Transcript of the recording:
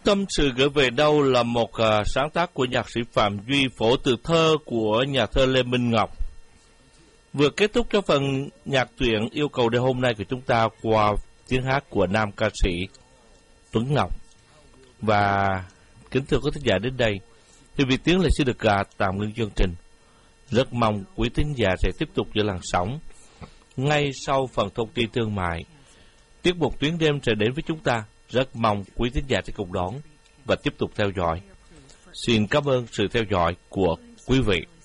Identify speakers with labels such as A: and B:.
A: Tâm sự gửi về đâu là một sáng tác của nhạc sĩ Phạm Duy, phổ từ thơ của nhà thơ Lê Minh Ngọc. Vừa kết thúc cho phần nhạc truyện yêu cầu đêm hôm nay của chúng ta qua tiếng hát của nam ca sĩ Tuấn Ngọc. Và kính thưa quý thính giả, đến đây thì Việt Tiến lại xin được tạm ngưng chương trình. Rất mong quý thính giả sẽ tiếp tục giữ làn sóng. Ngay sau phần thông tin thương mại, tiết mục Tuyến đêm sẽ đến với chúng ta. Rất mong quý thính giả sẽ cùng đón và tiếp tục theo dõi. Xin cảm ơn sự theo dõi của quý vị.